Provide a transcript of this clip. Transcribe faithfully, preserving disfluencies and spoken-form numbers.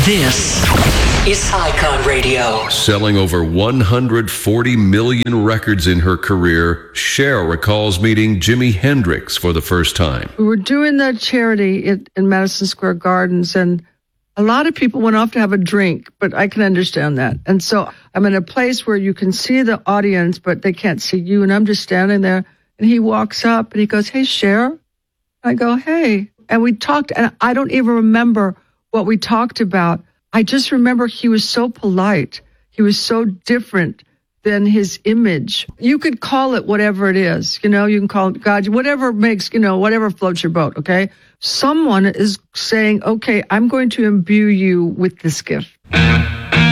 This is Icon Radio. Selling over one hundred forty million records in her career, Cher recalls meeting Jimi Hendrix for the first time. We were doing that charity in, in Madison Square Gardens, and a lot of people went off to have a drink, but I can understand that. And so I'm in a place where you can see the audience, but they can't see you, and I'm just standing there, and he walks up, and he goes, "Hey, Cher." I go, "Hey." And we talked, and I don't even remember what we talked about. I just remember he was so polite. He was so different than his image. You could call it whatever it is. You know, you can call it God, whatever makes, you know, whatever floats your boat, okay? Someone is saying, okay, I'm going to imbue you with this gift.